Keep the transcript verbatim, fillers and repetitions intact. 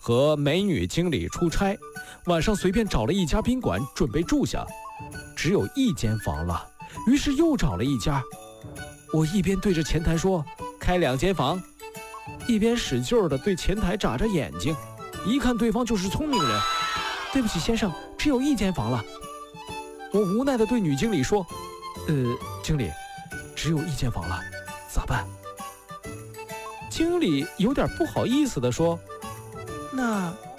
和美女经理出差，晚上随便找了一家宾馆准备住下，只有一间房了，于是又找了一家。我一边对着前台说开两间房，一边使劲地对前台眨着眼睛，一看对方就是聪明人。对不起先生，只有一间房了。我无奈地对女经理说，呃，经理，只有一间房了，咋办？经理有点不好意思地说，那